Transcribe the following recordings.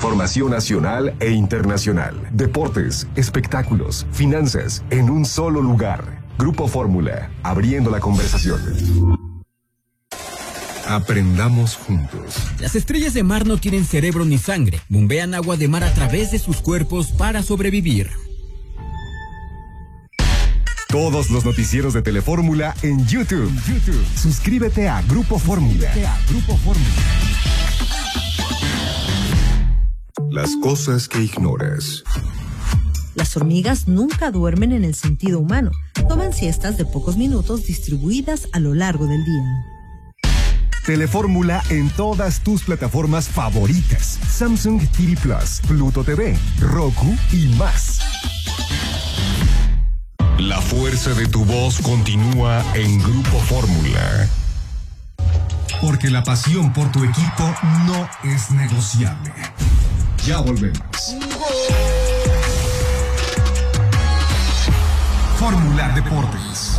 Información nacional e internacional, deportes, espectáculos, finanzas, en un solo lugar. Grupo Fórmula, abriendo la conversación. Aprendamos juntos. Las estrellas de mar no tienen cerebro ni sangre. Bombean agua de mar a través de sus cuerpos para sobrevivir. Todos los noticieros de Telefórmula en YouTube. Suscríbete a Grupo Fórmula. Las cosas que ignoras. Las hormigas nunca duermen en el sentido humano. Toman siestas de pocos minutos distribuidas a lo largo del día. Telefórmula en todas tus plataformas favoritas. Samsung TV Plus, Pluto TV, Roku y más. La fuerza de tu voz continúa en Grupo Fórmula. Porque la pasión por tu equipo no es negociable. Ya volvemos. Fórmula Deportes.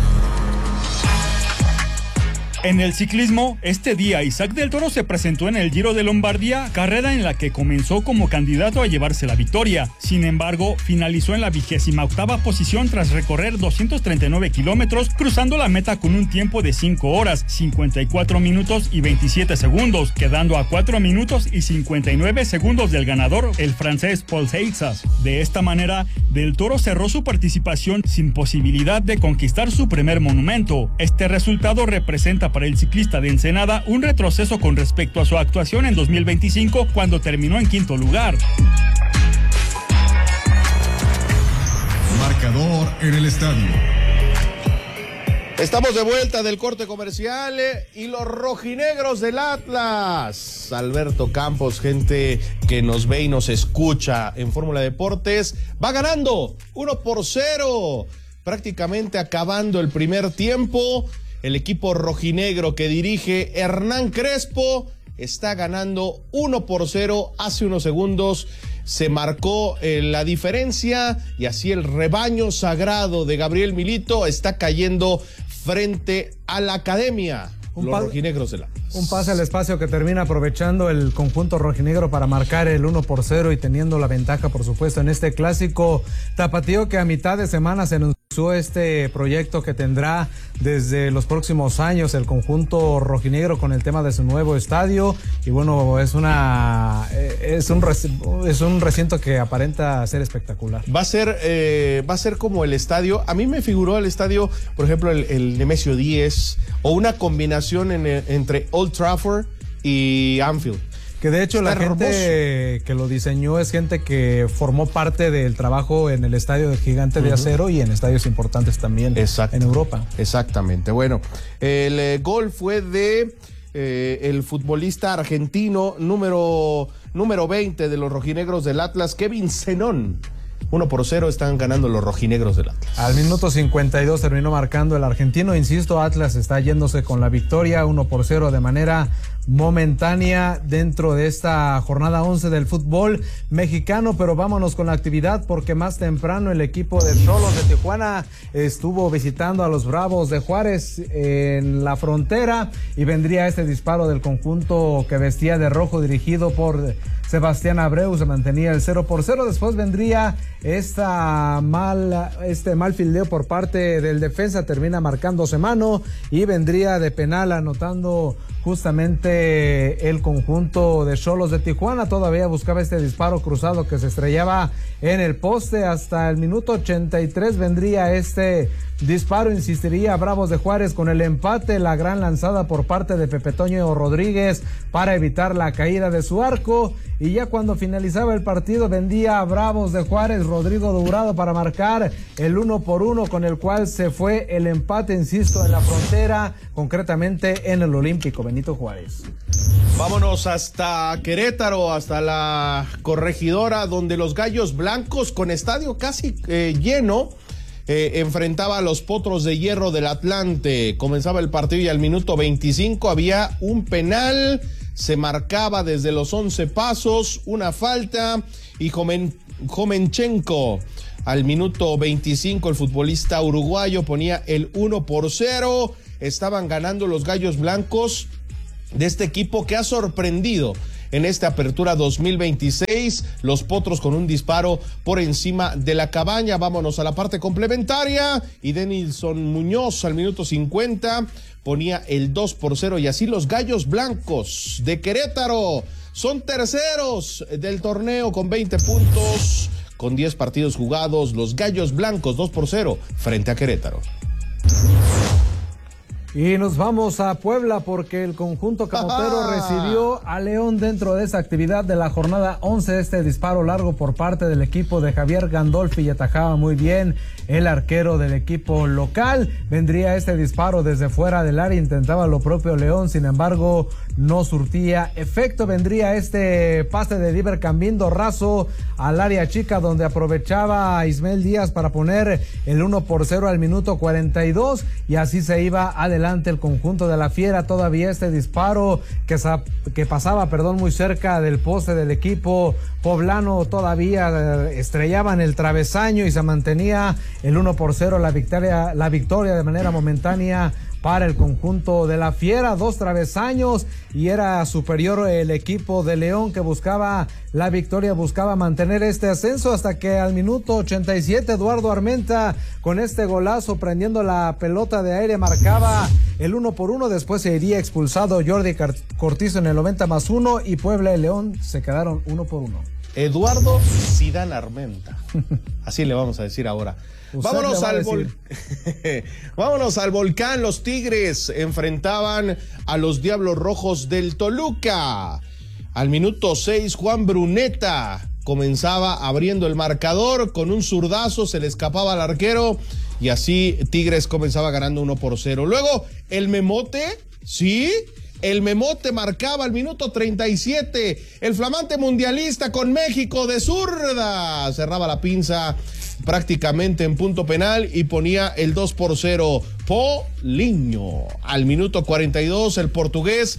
En el ciclismo, este día Isaac del Toro se presentó en el Giro de Lombardía, carrera en la que comenzó como candidato a llevarse la victoria. Sin embargo, finalizó en la 28ª posición tras recorrer 239 kilómetros, cruzando la meta con un tiempo de 5 horas, 54 minutos y 27 segundos, quedando a 4 minutos y 59 segundos del ganador, el francés Paul Seixas. De esta manera, del Toro cerró su participación sin posibilidad de conquistar su primer monumento. Este resultado representa para el ciclista de Ensenada un retroceso con respecto a su actuación en 2025, cuando terminó en 5º lugar. Marcador en el estadio. Estamos de vuelta del corte comercial y los rojinegros del Atlas. Alberto Campos, gente que nos ve y nos escucha en Fórmula Deportes, va ganando 1-0, prácticamente acabando el primer tiempo. El equipo rojinegro que dirige Hernán Crespo está ganando 1-0. Hace unos segundos se marcó la diferencia y así el rebaño sagrado de Gabriel Milito está cayendo frente a la academia. Los rojinegros del Atlas. Un pase al espacio que termina aprovechando el conjunto rojinegro para marcar el 1-0 y teniendo la ventaja, por supuesto, en este clásico tapatío que a mitad de semana se anunció este proyecto que tendrá desde los próximos años el conjunto rojinegro con el tema de su nuevo estadio. Y bueno, es un recinto que aparenta ser espectacular. Va a ser como el estadio. A mí me figuró el estadio, por ejemplo, el Nemesio 10 o una combinación entre Old Trafford y Anfield. Que de hecho está la gente hermoso. que lo diseñó es gente que formó parte del trabajo en el estadio de Gigante de Acero y en estadios importantes también en Europa. Exactamente. Bueno, el gol fue de el futbolista argentino número 20 de los rojinegros del Atlas, Kevin Zenón. 1-0 están ganando los rojinegros del Atlas. Al minuto 52 terminó marcando el argentino. Insisto, Atlas está yéndose con la victoria 1-0 de manera momentánea dentro de esta jornada 11 del fútbol mexicano, pero vámonos con la actividad porque más temprano el equipo de Xolos de Tijuana estuvo visitando a los Bravos de Juárez en la frontera y vendría este disparo del conjunto que vestía de rojo dirigido por Sebastián Abreu, se mantenía el 0-0, después vendría este mal fildeo por parte del defensa, termina marcándose mano y vendría de penal anotando justamente el conjunto de Xolos de Tijuana. Todavía buscaba este disparo cruzado que se estrellaba en el poste. Hasta el minuto 83 vendría este disparo, insistiría Bravos de Juárez con el empate, la gran lanzada por parte de Pepe Toño Rodríguez para evitar la caída de su arco, y ya cuando finalizaba el partido vendía a Bravos de Juárez Rodrigo Dourado para marcar el 1-1 con el cual se fue el empate, insisto, en la frontera, concretamente en el Olímpico Benito Juárez. Vámonos hasta Querétaro, hasta la Corregidora, donde los Gallos Blancos, con estadio casi lleno, enfrentaba a los Potros de Hierro del Atlante. Comenzaba el partido y al minuto 25 había un penal, se marcaba desde los 11 pasos, una falta, y Jomenchenko al minuto 25, el futbolista uruguayo ponía el 1-0. Estaban ganando los Gallos Blancos de este equipo que ha sorprendido en esta apertura 2026. Los Potros con un disparo por encima de la cabaña. Vámonos a la parte complementaria y Denilson Muñoz al minuto 50 ponía el 2-0 y así los Gallos Blancos de Querétaro son terceros del torneo con 20 puntos, con 10 partidos jugados. Los Gallos Blancos 2-0 frente a Querétaro. Y nos vamos a Puebla porque el conjunto camotero recibió a León dentro de esa actividad de la jornada 11. Este disparo largo por parte del equipo de Javier Gandolfi y atajaba muy bien el arquero del equipo local. Vendría este disparo desde fuera del área, intentaba lo propio León, sin embargo no surtía efecto. Vendría este pase de Diver Cambindo Razo al área chica, donde aprovechaba a Ismael Díaz para poner el 1-0 al minuto 42 y así se iba adelante el conjunto de la Fiera. Todavía este disparo que pasaba muy cerca del poste del equipo poblano, todavía estrellaba en el travesaño y se mantenía el 1-0, la victoria de manera momentánea para el conjunto de la Fiera. 2 travesaños y era superior el equipo de León, que buscaba la victoria, buscaba mantener este ascenso, hasta que al minuto 87 Eduardo Armenta con este golazo prendiendo la pelota de aire marcaba el 1-1. Después se iría expulsado Jordi Cortizo en el 90+1 y Puebla y León se quedaron 1-1. Eduardo Zidane Armenta, así le vamos a decir ahora. Vámonos al Volcán. Los Tigres enfrentaban a los Diablos Rojos del Toluca. Al minuto 6, Juan Bruneta comenzaba abriendo el marcador con un zurdazo, se le escapaba al arquero y así Tigres comenzaba ganando 1-0. Luego el Memote, sí, el Memote marcaba al minuto 37, el flamante mundialista con México de zurda cerraba la pinza prácticamente en punto penal y ponía el 2-0. Paulinho al minuto 42, el portugués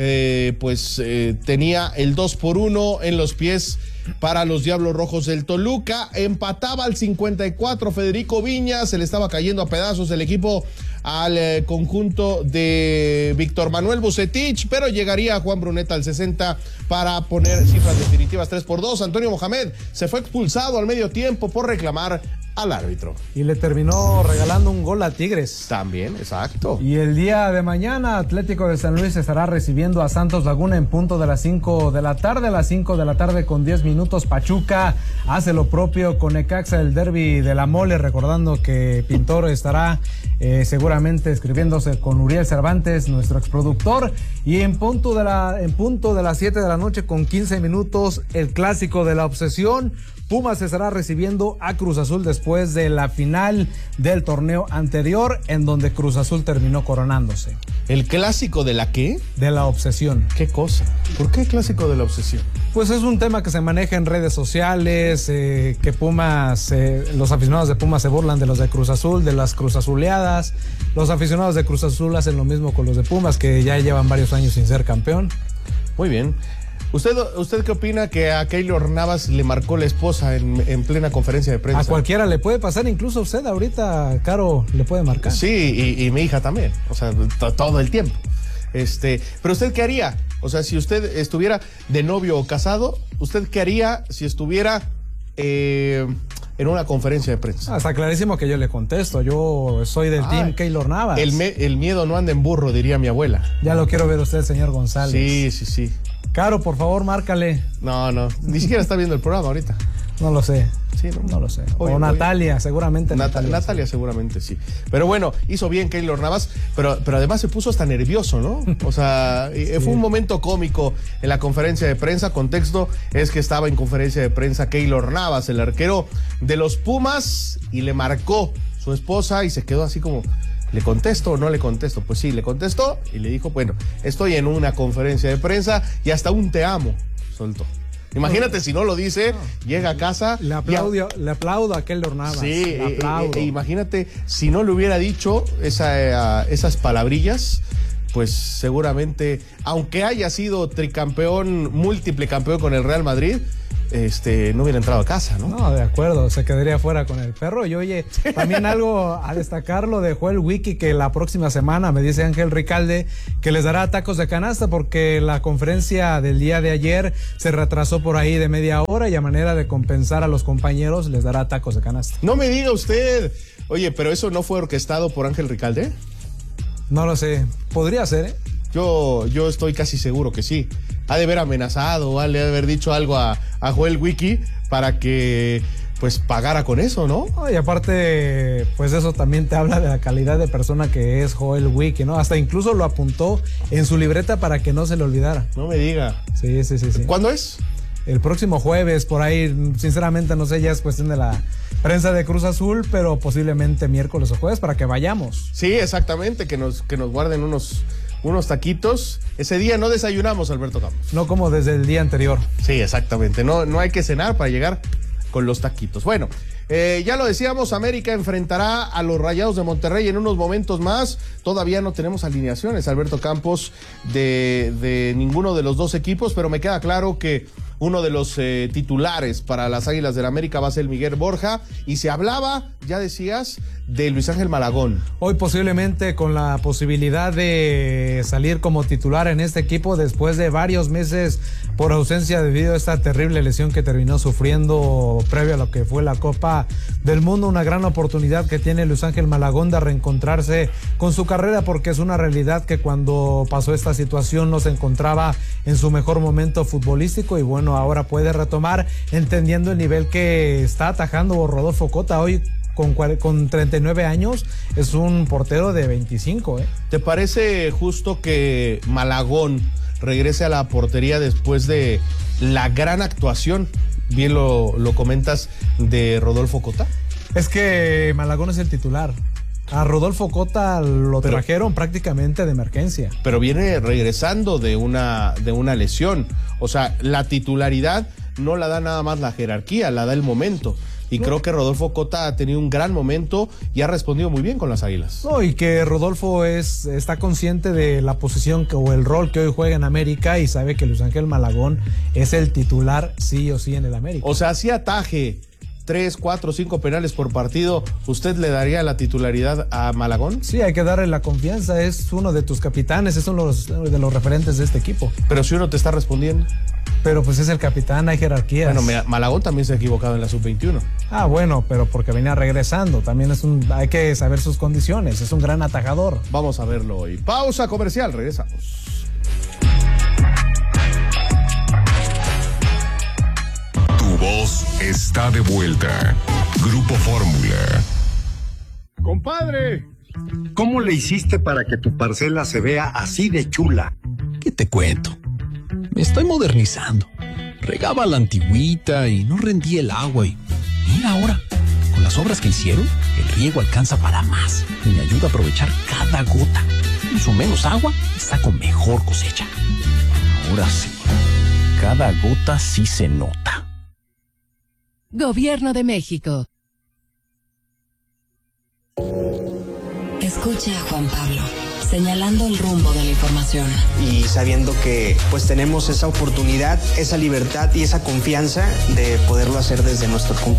tenía el 2-1 en los pies para los Diablos Rojos del Toluca. Empataba al 54 Federico Viña, se le estaba cayendo a pedazos el equipo al conjunto de Víctor Manuel Vucetich, pero llegaría Juan Bruneta al 60 para poner cifras definitivas 3-2. Antonio Mohamed se fue expulsado al medio tiempo por reclamar al árbitro. Y le terminó regalando un gol a Tigres. También, exacto. Y el día de mañana, Atlético de San Luis estará recibiendo a Santos Laguna en punto de las 5 de la tarde. A las 5 de la tarde con 10 minutos, Pachuca hace lo propio con Necaxa, el derbi de la Mole, recordando que Pintor estará seguramente escribiéndose con Uriel Cervantes, nuestro exproductor. Y en punto de las 7 de la noche con 15 minutos, el clásico de la obsesión. Pumas estará recibiendo a Cruz Azul después de la final del torneo anterior, en donde Cruz Azul terminó coronándose. ¿El clásico de la qué? De la obsesión. ¿Qué cosa? ¿Por qué clásico de la obsesión? Pues es un tema que se maneja en redes sociales, que Pumas, los aficionados de Pumas se burlan de los de Cruz Azul, de las Cruz Azuleadas. Los aficionados de Cruz Azul hacen lo mismo con los de Pumas, que ya llevan varios años sin ser campeón. Muy bien. ¿Usted qué opina que a Keylor Navas le marcó la esposa en plena conferencia de prensa? A cualquiera le puede pasar, incluso a usted ahorita, Caro, le puede marcar. Sí, y mi hija también, o sea, todo el tiempo. Pero ¿usted qué haría? O sea, si usted estuviera de novio o casado, ¿usted qué haría si estuviera en una conferencia de prensa? Está clarísimo que yo le contesto. Yo soy del team Keylor Navas. El miedo no anda en burro, diría mi abuela. Ya lo quiero ver usted, señor González. Sí. Caro, por favor, márcale. No, ni siquiera está viendo el programa ahorita. No lo sé. Sí, no lo sé. O Natalia, seguramente. Natalia seguramente sí. Pero bueno, hizo bien Keylor Navas, pero además se puso hasta nervioso, ¿no? O sea, sí. Fue un momento cómico en la conferencia de prensa. Contexto es que estaba en conferencia de prensa Keylor Navas, el arquero de los Pumas, y le marcó su esposa y se quedó así como... ¿Le contesto o no le contesto? Pues sí, le contestó y le dijo, bueno, estoy en una conferencia de prensa y hasta un te amo soltó. Imagínate si no lo dice, llega a casa... Le aplaudo a Keylor Navas. Sí, imagínate si no le hubiera dicho esas palabrillas, pues seguramente, aunque haya sido tricampeón, múltiple campeón con el Real Madrid, no hubiera entrado a casa, ¿no? No, de acuerdo, se quedaría fuera con el perro. Y oye, también algo a destacar lo dejó el Wiki, que la próxima semana, me dice Ángel Ricalde, que les dará tacos de canasta porque la conferencia del día de ayer se retrasó por ahí de media hora y a manera de compensar a los compañeros les dará tacos de canasta. No me diga usted. Oye, pero eso no fue orquestado por Ángel Ricalde. No lo sé, podría ser, ¿eh? Yo estoy casi seguro que sí. Ha de haber amenazado, ha de haber dicho algo a Joel Wiki para que pues pagara con eso, ¿no? Y aparte, pues eso también te habla de la calidad de persona que es Joel Wiki, ¿no? Hasta incluso lo apuntó en su libreta para que no se le olvidara. No me diga. Sí. ¿Cuándo es? El próximo jueves, por ahí, sinceramente no sé, ya es cuestión de la prensa de Cruz Azul, pero posiblemente miércoles o jueves para que vayamos. Sí, exactamente, que nos guarden unos taquitos. Ese día no desayunamos, Alberto Campos. No como desde el día anterior. Sí, exactamente. No hay que cenar para llegar con los taquitos. Bueno, ya lo decíamos, América enfrentará a los Rayados de Monterrey en unos momentos más. Todavía no tenemos alineaciones, Alberto Campos, de ninguno de los dos equipos, pero me queda claro que uno de los titulares para las Águilas del América va a ser Miguel Borja, y se hablaba, ya decías, de Luis Ángel Malagón. Hoy posiblemente con la posibilidad de salir como titular en este equipo después de varios meses por ausencia debido a esta terrible lesión que terminó sufriendo previo a lo que fue la Copa del Mundo. Una gran oportunidad que tiene Luis Ángel Malagón de reencontrarse con su carrera, porque es una realidad que cuando pasó esta situación no se encontraba en su mejor momento futbolístico, y bueno, ahora puede retomar entendiendo el nivel que está atajando Rodolfo Cota. Hoy con 39 años es un portero de 25, ¿eh? ¿Te parece justo que Malagón regrese a la portería después de la gran actuación, bien lo comentas, de Rodolfo Cota? Es que Malagón es el titular. A Rodolfo Cota lo trajeron prácticamente de emergencia. Pero viene regresando de una lesión. O sea, la titularidad no la da nada más la jerarquía, la da el momento. Y creo que Rodolfo Cota ha tenido un gran momento y ha respondido muy bien con las Águilas. No, y que Rodolfo está consciente de la posición o el rol que hoy juega en América, y sabe que Luis Ángel Malagón es el titular sí o sí en el América. O sea, si ataje 3, 4, 5 penales por partido, ¿usted le daría la titularidad a Malagón? Sí, hay que darle la confianza, es uno de tus capitanes, es uno de los referentes de este equipo. Pero si uno te está respondiendo. Pero pues es el capitán, hay jerarquías. Bueno, Malagón también se ha equivocado en la sub-21. Ah, bueno, pero porque venía regresando, también hay que saber sus condiciones, es un gran atajador. Vamos a verlo hoy. Pausa comercial, regresamos. Tu voz está de vuelta. Grupo Fórmula. Compadre, ¿cómo le hiciste para que tu parcela se vea así de chula? ¿Qué te cuento? Me estoy modernizando. Regaba a la antigüita y no rendía el agua, y mira ahora, con las obras que hicieron, el riego alcanza para más y me ayuda a aprovechar cada gota. Uso menos agua y saco mejor cosecha. Ahora sí, cada gota sí se nota. Gobierno de México. Escucha a Juan Pablo, señalando el rumbo de la información. Y sabiendo que pues tenemos esa oportunidad, esa libertad y esa confianza de poderlo hacer desde nuestro punto